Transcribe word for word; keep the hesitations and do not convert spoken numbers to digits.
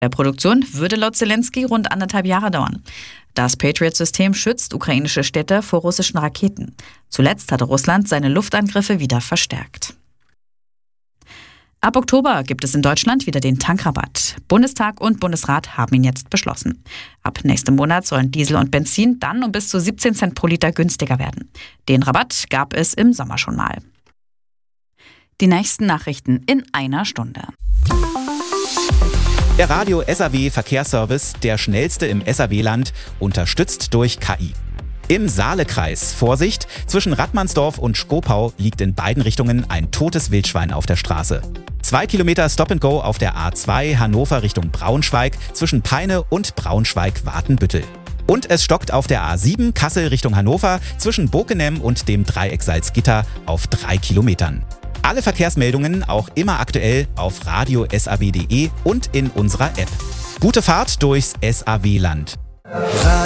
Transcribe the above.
Der Produktion würde laut Zelensky rund anderthalb Jahre dauern. Das Patriot-System schützt ukrainische Städte vor russischen Raketen. Zuletzt hatte Russland seine Luftangriffe wieder verstärkt. Ab Oktober gibt es in Deutschland wieder den Tankrabatt. Bundestag und Bundesrat haben ihn jetzt beschlossen. Ab nächstem Monat sollen Diesel und Benzin dann um bis zu siebzehn Cent pro Liter günstiger werden. Den Rabatt gab es im Sommer schon mal. Die nächsten Nachrichten in einer Stunde. Der Radio S A W Verkehrsservice, der schnellste im S A W-Land, unterstützt durch K I. Im Saalekreis, Vorsicht, zwischen Rattmannsdorf und Schkopau liegt in beiden Richtungen ein totes Wildschwein auf der Straße. Zwei Kilometer Stop-and-Go auf der A zwei Hannover Richtung Braunschweig zwischen Peine und Braunschweig-Watenbüttel. Und es stockt auf der A sieben Kassel Richtung Hannover zwischen Bokenem und dem Dreieck Salzgitter auf drei Kilometern. Alle Verkehrsmeldungen auch immer aktuell auf radio punkt s a w punkt d e und in unserer App. Gute Fahrt durchs S A W-Land.